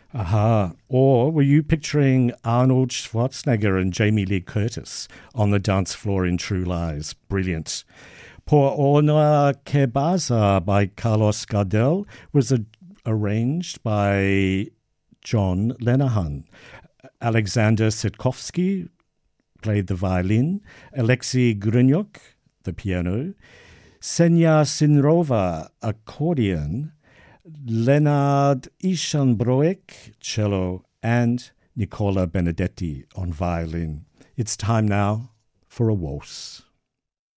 Aha. Or were you picturing Arnold Schwarzenegger and Jamie Lee Curtis on the dance floor in True Lies? Brilliant. Por Ona Kebaza by Carlos Gardel was arranged by John Lenahan. Alexander Sitkovsky played the violin. Alexei Grunyuk, the piano. Senya Sinrova, accordion. Leonard Ishanbroek, cello, and Nicola Benedetti on violin. It's time now for a waltz.